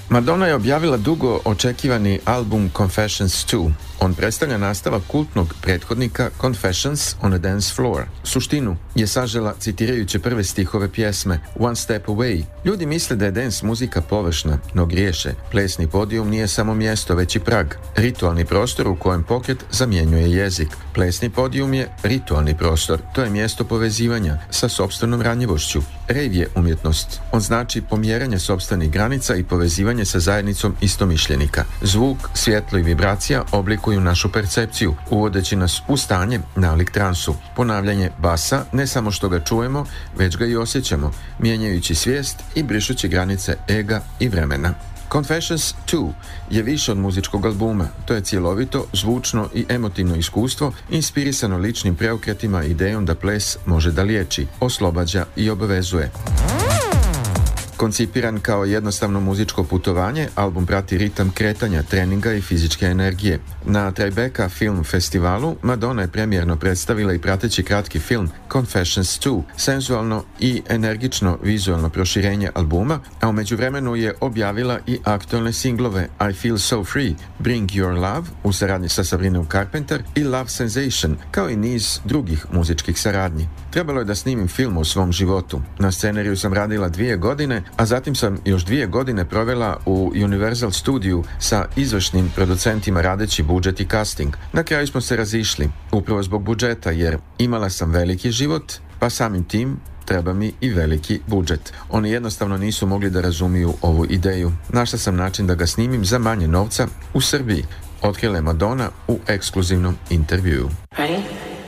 Madonna je objavila dugo očekivani album Confessions 2. On predstavlja nastavak kultnog prethodnika Confessions on a Dance Floor. Suštinu je sažela citirajući prve stihove pjesme One Step Away. Ljudi misle da je dance muzika površna, no griješe. Plesni podijum nije samo mjesto, već i prag. Ritualni prostor u kojem pokret zamjenjuje jezik. Plesni podijum je ritualni prostor. To je mjesto povezivanja sa sopstvenom ranjivošću. Rave je umjetnost. On znači pomjeranje sopstvenih granica i povezivanje sa zajednicom istomišljenika. Zvuk, svjetlo i vibracija oblikuju našu percepciju, uvodeći nas u stanje nalik transu. Ponavljanje basa ne samo što ga čujemo, već ga i osjećamo, mijenjajući svijest i brišući granice ega i vremena. Confessions 2 je više od muzičkog albuma. To je cjelovito, zvučno i emotivno iskustvo, inspirisano ličnim preokretima i idejom da ples može da liječi, oslobađa i obvezuje. Koncipiran kao jednostavno muzičko putovanje, album prati ritam kretanja, treninga i fizičke energije. Na Tribeca Film Festivalu Madonna je premijerno predstavila i prateći kratki film Confessions 2, senzualno i energično vizualno proširenje albuma, a u međuvremenu je objavila i aktualne singlove I Feel So Free, Bring Your Love u saradnji sa Sabrinom Carpenter i Love Sensation, kao i niz drugih muzičkih saradnji. Trebalo je da snimim film o svom životu. Na scenariju sam radila 2 godine, a zatim sam još 2 godine provela u Universal Studiju sa izvršnim producentima radeći budžet i casting. Na kraju smo se razišli, upravo zbog budžeta, jer imala sam veliki život, pa samim tim treba mi i veliki budžet. Oni jednostavno nisu mogli da razumiju ovu ideju. Našla sam način da ga snimim za manje novca u Srbiji, otkrila je Madonna u ekskluzivnom intervjuu. Ready?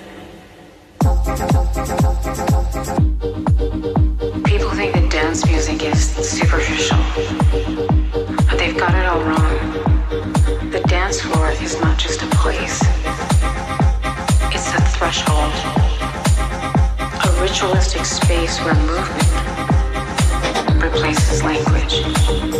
People think that dance music is superficial, but they've got it all wrong. The dance floor is not just a place, it's a threshold, a ritualistic space where movement replaces language.